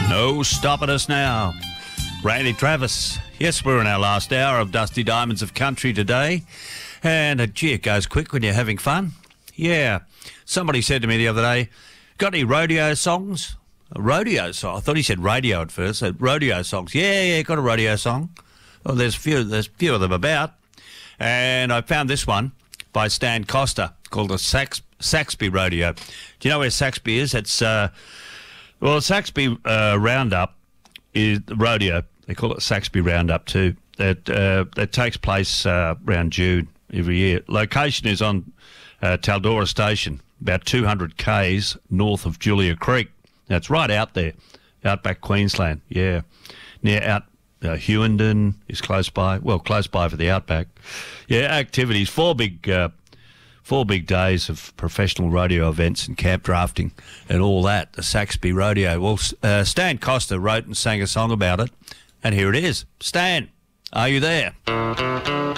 No stopping us now. Randy Travis. Yes, we're in our last hour of Dusty Diamonds of Country today. And, gee, it goes quick when you're having fun. Yeah. Somebody said to me the other day, got any rodeo songs? A rodeo song? I thought he said radio at first. Rodeo songs. Yeah, got a rodeo song. Well, there's a few of them about. And I found this one by Stan Costa called the Saxby Rodeo. Do you know where Saxby is? It's, Saxby Roundup is the rodeo. They call it Saxby Roundup too. That takes place around June every year. Location is on Taldora Station, about 200 k's north of Julia Creek. Now, it's right out there, outback Queensland. Yeah, near Hewenden is close by. Well, close by for the outback. Yeah, activities. Four big days of professional rodeo events and camp drafting and all that. The Saxby Rodeo. Well, Stan Costa wrote and sang a song about it, and here it is. Stan, are you there?